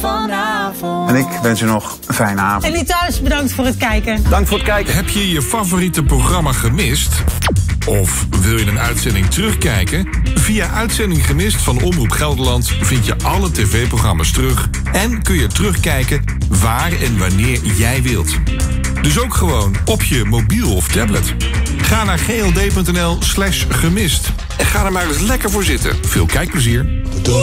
vanavond. En ik wens u nog een fijne avond. En die thuis, bedankt voor het kijken. Dank voor het kijken. Heb je je favoriete programma gemist? Of wil je een uitzending terugkijken? Via Uitzending Gemist van Omroep Gelderland vind je alle tv-programma's terug. En kun je terugkijken waar en wanneer jij wilt. Dus ook gewoon op je mobiel of tablet. Ga naar gld.nl/gemist. En ga er maar eens lekker voor zitten. Veel kijkplezier.